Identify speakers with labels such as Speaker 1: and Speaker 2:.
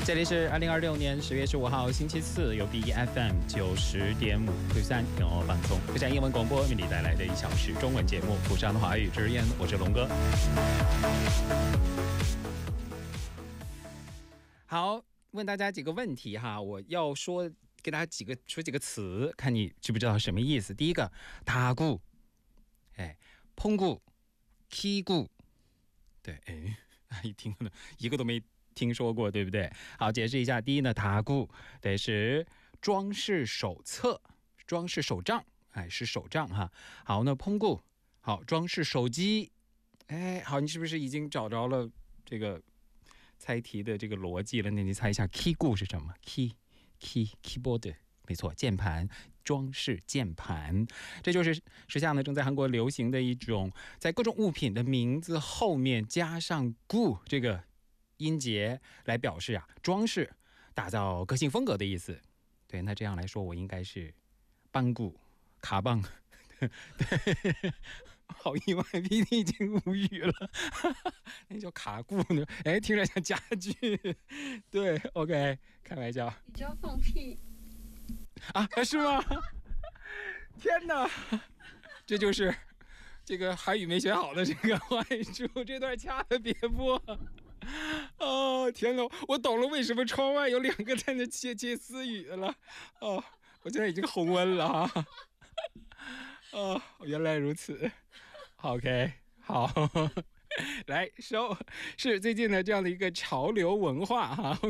Speaker 1: 这里是2026年10月15号星期四，由 BFM 90.5推算跟我放松这站英文广播为你带来的1小时中文节目《釜山的华语之言》，我是龙哥。好，问大家几个问题哈，我要给大家说几个词，看你知不知道什么意思。第一个，打鼓，碰鼓，踢鼓，对，一听呢，一个都没听说过，对不对？好，解释一下。第一呢，打鼓得是装饰手册，装饰手账，是手账哈。好，那碰鼓，好，装饰手机。好，你是不是已经找着了这个猜题的这个逻辑了？那你猜一下 key 鼓是什么 ？keyboard， 没错，键盘，装饰键盘。这就是时下呢正在韩国流行的一种，在各种物品的名字后面加上鼓这个音节来表示装饰、打造个性风格的意思。对，那这样来说，我应该是棒鼓、卡棒。对，好意外 ，PD 已经无语了。那叫卡鼓呢？听着像家具。对 ，OK， 开玩笑。
Speaker 2: 你知道放屁
Speaker 1: 啊？是吗？天哪！这就是这个韩语没学好的这个坏处。这段掐了别播。哦，天哪！我懂了，为什么窗外有2个在那窃窃私语了。哦，我现在已经红温了哈。哦，原来如此。OK， 好，来收是最近的这样的一个潮流文化哈。